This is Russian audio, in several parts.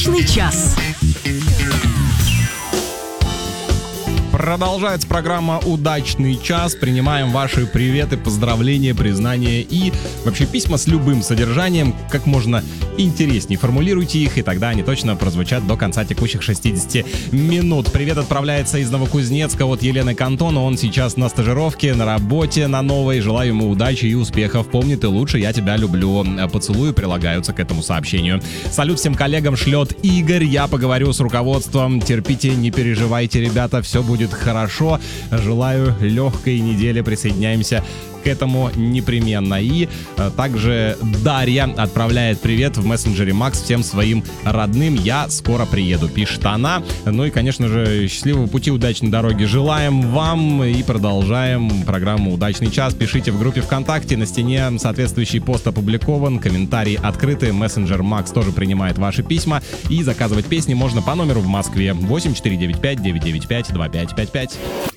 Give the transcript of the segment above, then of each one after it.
Удачный час. Продолжается программа «Удачный час». Принимаем ваши приветы, поздравления, признания и вообще письма с любым содержанием. Как можно интереснее формулируйте их, и тогда они точно прозвучат до конца текущих 60 минут. Привет отправляется из Новокузнецка от Елены Кантона. Он сейчас на стажировке, на работе, на новой. Желаю ему удачи и успехов. Помни, ты лучше, я тебя люблю. Поцелуи прилагаются к этому сообщению. Салют всем коллегам шлет Игорь. Я поговорю с руководством. Терпите, не переживайте, ребята, все будет хорошо. Желаю легкой недели. Присоединяемся к этому непременно. И также Дарья отправляет привет в мессенджере Макс всем своим родным. Я скоро приеду, пишет она. Ну и, конечно же, счастливого пути, удачной дороги желаем вам. И продолжаем программу «Удачный час». Пишите в группе ВКонтакте. На стене соответствующий пост опубликован. Комментарии открыты. Мессенджер Макс тоже принимает ваши письма. И заказывать песни можно по номеру в Москве 8495-995-2555.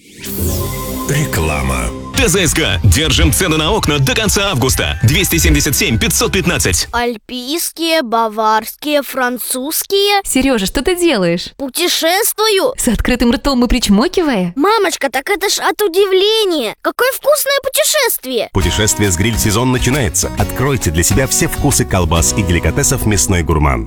Реклама. ТЗСК. Держим цены на окна до конца августа. 277 515. Альпийские, баварские, французские. Сережа, что ты делаешь? Путешествую. С открытым ртом и причмокивая? Мамочка, так это ж от удивления. Какое вкусное путешествие. Путешествие с гриль-сезон начинается. Откройте для себя все вкусы колбас и деликатесов «Мясной гурман».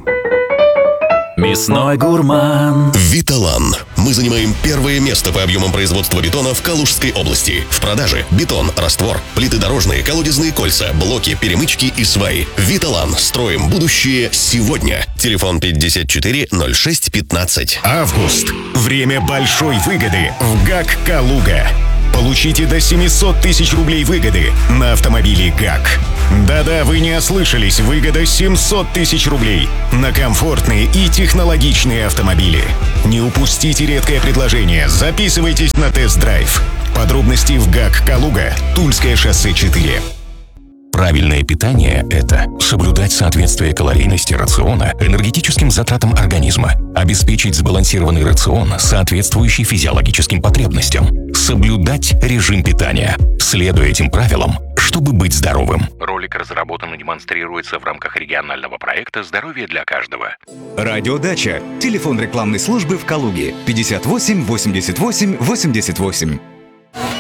Мясной гурман. Виталан. Мы занимаем первое место по объемам производства бетона в Калужской области. В продаже бетон, раствор, плиты дорожные, колодезные кольца, блоки, перемычки и сваи. Виталан. Строим будущее сегодня. Телефон 54 06 15. Август. Время большой выгоды в ГАК «Калуга». Получите до 700 тысяч рублей выгоды на автомобили ГАК. Да-да, вы не ослышались, выгода 700 тысяч рублей на комфортные и технологичные автомобили. Не упустите редкое предложение, записывайтесь на тест-драйв. Подробности в ГАК «Калуга», Тульское шоссе 4. Правильное питание – это соблюдать соответствие калорийности рациона энергетическим затратам организма, обеспечить сбалансированный рацион, соответствующий физиологическим потребностям, соблюдать режим питания, следуя этим правилам, чтобы быть здоровым. Ролик разработан и демонстрируется в рамках регионального проекта «Здоровье для каждого». Радиодача. Телефон рекламной службы в Калуге 58 88 88.